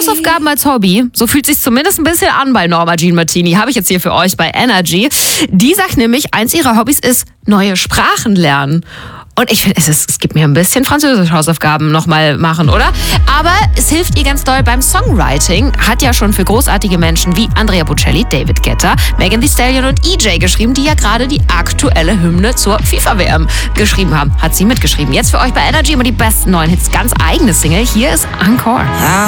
Hausaufgaben als Hobby, so fühlt sich zumindest ein bisschen an bei Norma Jean Martini, habe ich jetzt hier für euch bei Energy. Die sagt nämlich, eins ihrer Hobbys ist neue Sprachen lernen. Und ich finde, es gibt mir ein bisschen französische Hausaufgaben nochmal machen, oder? Aber es hilft ihr ganz doll beim Songwriting. Hat ja schon für großartige Menschen wie Andrea Bocelli, David Guetta, Megan Thee Stallion und EJ geschrieben, die ja gerade die aktuelle Hymne zur FIFA-WM geschrieben haben. Hat sie mitgeschrieben. Jetzt für euch bei Energy immer die besten neuen Hits. Ganz eigene Single. Hier ist Encore.